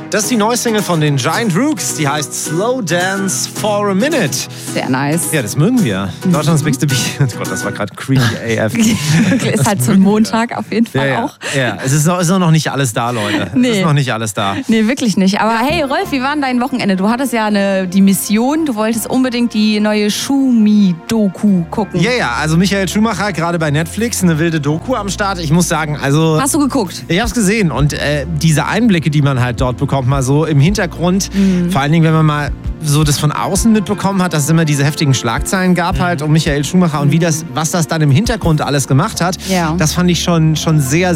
Das ist die neue Single von den Giant Rooks. Die heißt Slow Dance for a Minute. Sehr nice. Ja, das mögen wir. Deutschlands Big Beat. Oh Gott, das war gerade creepy AF. Ist halt so ein Montag auf jeden Fall auch. Ja, es ist noch nicht alles da, Leute. Nee. Es ist noch nicht alles da. Nee, wirklich nicht. Aber hey, Rolf, wie war denn dein Wochenende? Du hattest ja die Mission, du wolltest unbedingt die neue Schumi-Doku gucken. Ja, also Michael Schumacher, gerade bei Netflix, eine wilde Doku am Start. Ich muss sagen, also... Hast du geguckt? Ich hab's gesehen und diese Einblicke, die man halt dort bekommt, mal so im Hintergrund, vor allen Dingen, wenn man mal so das von außen mitbekommen hat, dass es immer diese heftigen Schlagzeilen gab halt um Michael Schumacher und was das dann im Hintergrund alles gemacht hat, das fand ich schon sehr,